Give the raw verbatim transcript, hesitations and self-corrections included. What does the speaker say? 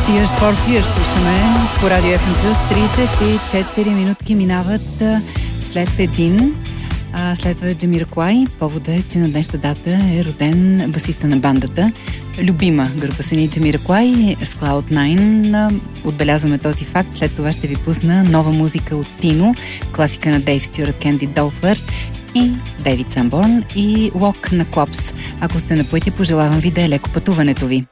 Tears for Fears слушаме по Радио еф ем плюс. тридесет и четири минутки минават след един. А следва Джамирокуай. Поводът е, че на днешната дата е роден басиста на бандата. Любима група са ни Джамирокуай с клауд найн. Отбелязваме този факт. След това ще ви пусна нова музика от Тино, класика на Дейв Стюарт, Кенди Долфър и Дейвид Санборн и Walk на Клопс. Ако сте на пътя, пожелавам ви да е леко пътуването ви.